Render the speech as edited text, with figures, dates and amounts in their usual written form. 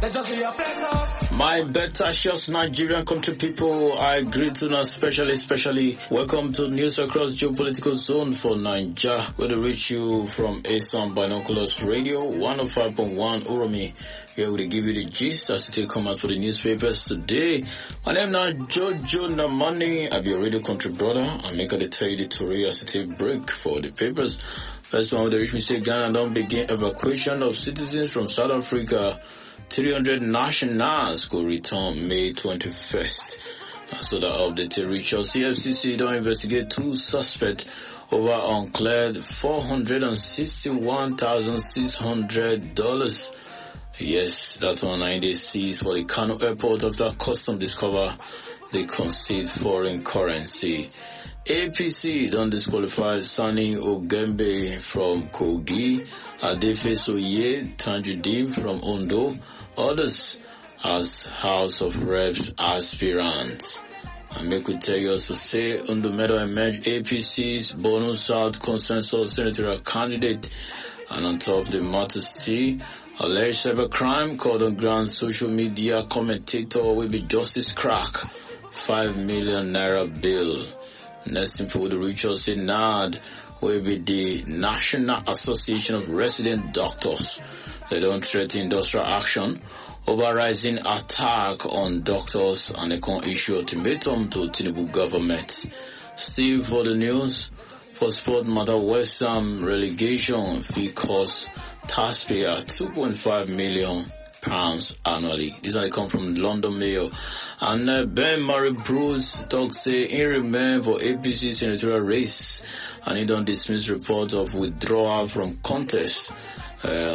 My betacious Nigerian country people, I greet you now especially welcome to News Across Geopolitical Zone for Nigeria, where they reach you from Asan Binoculars Radio 105.1 Uromi, where we give you the gist as they come out for the newspapers today. My name now Jojo Namani, I be your radio country brother, and make a tell you the story as it break for the papers. First one, they reach me say Ghana don't begin evacuation of citizens from South Africa. 300 nationals will return May 21st. So that update reach us. CFCC don't investigate 2 suspects over uncleared $461,600. Yes, that's one they seized for the Kano airport after custom discover they concede foreign currency. APC don't disqualify Sani Ogembe from Kogi, Adefe Soye Tanjudim from Ondo, others as House of Reps aspirants. And make we tell you also say Ondo Meadow emerged APC's Bono South consensus senatorial candidate, and on top the matter C, alleged cybercrime called on ground social media commentator will be Justice Crack, 5 million naira bill. Next info with the reach us in NAD will be the National Association of Resident Doctors. They don't threaten industrial action over rising attack on doctors, and they can issue ultimatum to Tinubu government. Still for the news, for sport matter, West Ham relegation fee cost taxpayer £2.5 million annually. These are they come from London Mail. And Ben Murray Bruce talks say he remain for APC senatorial race, and he don't dismiss report of withdrawal from contest.